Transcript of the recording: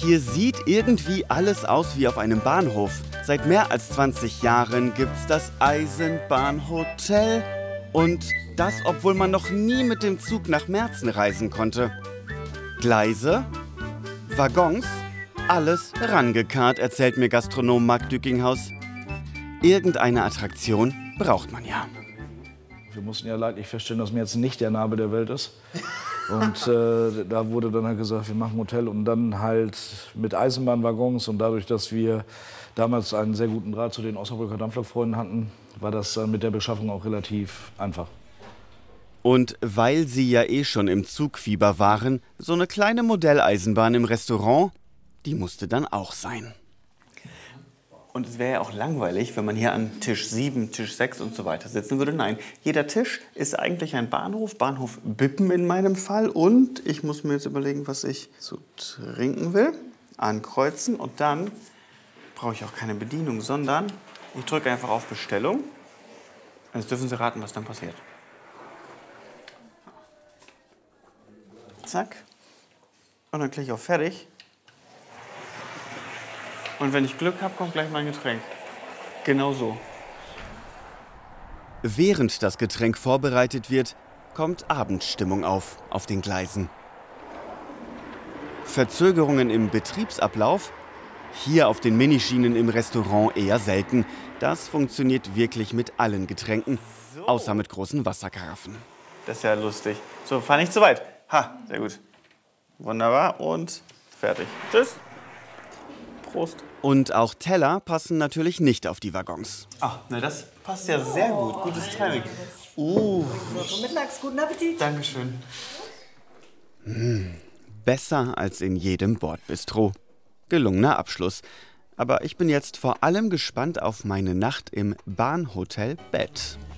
Hier sieht irgendwie alles aus wie auf einem Bahnhof. Seit mehr als 20 Jahren gibt's das Eisenbahnhotel. Und das, obwohl man noch nie mit dem Zug nach Merzen reisen konnte. Gleise, Waggons, alles rangekarrt, erzählt mir Gastronom Marc Dückinghaus. Irgendeine Attraktion braucht man ja. Wir mussten ja leidlich feststellen, dass Merzen nicht der Nabel der Welt ist. Und da wurde dann halt gesagt, wir machen ein Hotel und dann halt mit Eisenbahnwaggons. Und dadurch, dass wir damals einen sehr guten Draht zu den Osnabrücker Dampflokfreunden hatten, war das mit der Beschaffung auch relativ einfach. Und weil sie ja eh schon im Zugfieber waren, so eine kleine Modelleisenbahn im Restaurant, die musste dann auch sein. Und es wäre ja auch langweilig, wenn man hier an Tisch 7, Tisch 6 und so weiter sitzen würde. Nein, jeder Tisch ist eigentlich ein Bahnhof, Bahnhof Bippen in meinem Fall. Und ich muss mir jetzt überlegen, was ich zu trinken will. Ankreuzen und dann brauche ich auch keine Bedienung, sondern ich drücke einfach auf Bestellung. Jetzt dürfen Sie raten, was dann passiert. Zack. Und dann klicke ich auf Fertig. Und wenn ich Glück habe, kommt gleich mein Getränk. Genau so. Während das Getränk vorbereitet wird, kommt Abendstimmung auf den Gleisen. Verzögerungen im Betriebsablauf? Hier auf den Minischienen im Restaurant eher selten. Das funktioniert wirklich mit allen Getränken, außer mit großen Wasserkaraffen. Das ist ja lustig. So, fahr nicht zu weit. Ha, sehr gut. Wunderbar und fertig. Tschüss. Prost. Und auch Teller passen natürlich nicht auf die Waggons. Ach, na das passt ja sehr gut. Gutes Timing. Mittags, guten Appetit. Dankeschön. Besser als in jedem Bordbistro. Gelungener Abschluss. Aber ich bin jetzt vor allem gespannt auf meine Nacht im Bahnhotel Bett.